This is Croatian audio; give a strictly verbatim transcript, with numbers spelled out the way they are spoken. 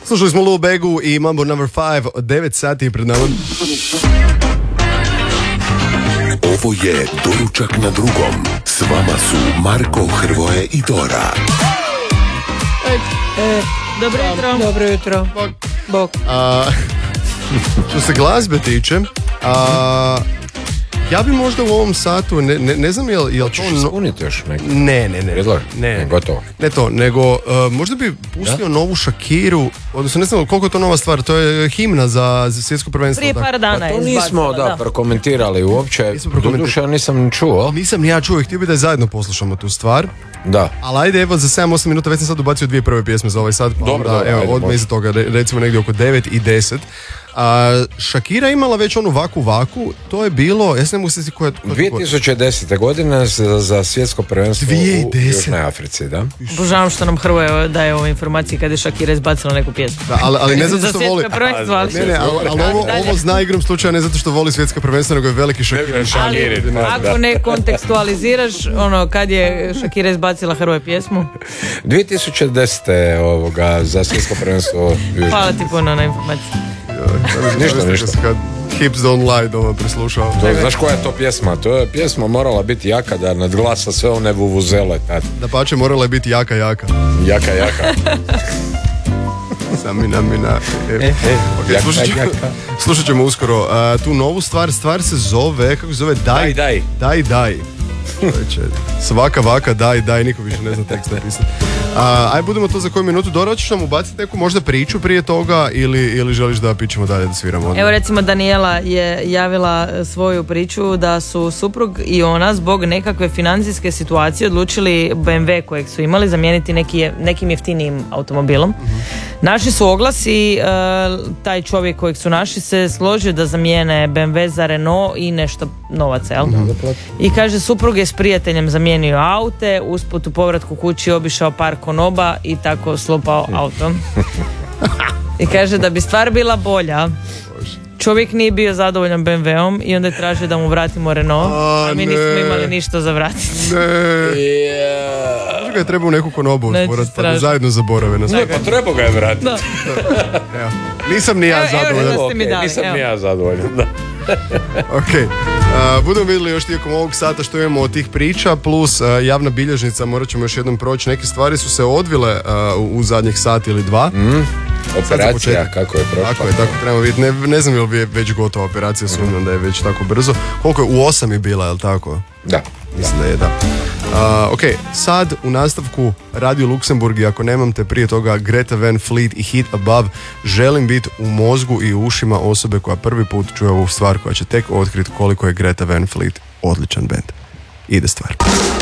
Slušali smo Lou Begu i Mambo number five od devet sati je pred nama. Ovo je Doručak na drugom. S vama su Marko, Hrvoje i Dora. E, e, dobro jutro. Dobro jutro. Bog. Bog. A, što se glazbe tiče, a, ja bi možda u ovom satu, ne, ne, ne znam je li... Hoćeš ispuniti još neki? Ne, ne, ne. Predlog? Ne, ne, gotovo. Ne to, nego uh, možda bi pustio da? novu Shakiru, odnosno ne znam koliko je to nova stvar, to je himna za, za svjetsko prvenstvo. Prije par dana pa je to izbacila, nismo, da, da. prokomentirali uopće. Doduše, nisam čuo. Nisam ni ja čuo i htio bi da je zajedno poslušamo tu stvar. Da. Ali ajde, evo, za sedam osam minuta već sam sad ubacio dvije prve pjesme za ovaj sat. Pa dobro, onda, dobro, evo, ajde, odmah iza toga, recimo negdje oko devet i deset. A, Shakira imala već onu vaku vaku, to je bilo, ja se ne mogu sjetiti koja je... dvije tisuće desete. godine za, za svjetsko prvenstvo u Južnoj Africi, da? Obožavam što nam Hrvoje daje ove informacije kad je Shakira izbacila neku pjesmu. Da, ali, ali ne zato što voli... Prvenstvo, ali... Ne, ne, ali, ali ovo, ovo zna igrom slučaja ne zato što voli svjetsko prvenstvo, nego je veliki Shakira. Ali ako ne kontekstualiziraš, ono, kad je Shakira izbacila Hrvoje pjesmu? dvije tisuće desete. ovoga za svjetsko prvenstvo. Hvala ti puno na informaciji. Ništa, ništa. Kad Hips Don't Lie doma preslušao. To, znaš koja je to pjesma? To je pjesma morala biti jaka da nadglasa sve one vuvuzele tad. Da pače, morala je biti jaka, jaka. Jaka, jaka. Samina, mina. E, e, e, okay, jaka, slušat, ćemo, jaka. slušat ćemo uskoro uh, tu novu stvar. Stvar se zove, kako se zove? Daj, daj. Daj, daj. Čovječe, svaka vaka, daj, daj, niko više ne zna tekst napisati. Uh, aj budemo to za koju minutu. Dora, hoćeš nam ubaciti neku možda priču prije toga ili, ili želiš da pićemo dalje, da sviramo? Odmah? Evo recimo Daniela je javila svoju priču da su suprug i ona zbog nekakve financijske situacije odlučili B M W kojeg su imali zamijeniti neki, nekim jeftinijim automobilom. Mm-hmm. Naši su oglas i uh, taj čovjek kojeg su naši se složio da zamijene B M W za Renault i nešto novaca, jel? Mm-hmm. I kaže, suprug je s prijateljem zamijenio aute, usput u povratku kući obišao par konoba i tako slopao auto. I kaže da bi stvar bila bolja, čovjek nije bio zadovoljan B M W-om i onda je tražio da mu vratimo Renault, a, a mi ne. nismo imali ništa za vratiti. Ne. Yeah. Možda ga je trebao neku konobu otvorati, pa da zajedno zaborave na sve. Ne, pa treba ga je vratiti. Da. Evo, nisam ni ja evo, zadovoljan. Evo, okay, dali, nisam evo. ni ja zadovoljan, da. Ok, uh, budemo vidjeli još tijekom ovog sata što imamo od tih priča, plus uh, javna bilježnica, morat ćemo još jednom proći, neke stvari su se odvile uh, u, u zadnjih sat ili dva. Mm, operacija, kako je prošla. Tako je, tako trebamo vidjeti, ne, ne znam je li je već gotova operacija, sumnjam mm. da je već tako brzo. Koliko je, u osam je bila, je li tako? Da. Mislim da je, da. Uh, ok, sad u nastavku Radio Luksemburg i ako nemam te prije toga Greta Van Fleet i Hit Above, želim biti u mozgu i u ušima osobe koja prvi put čuje ovu stvar, koja će tek otkriti koliko je Greta Van Fleet odličan bend. Ide stvar.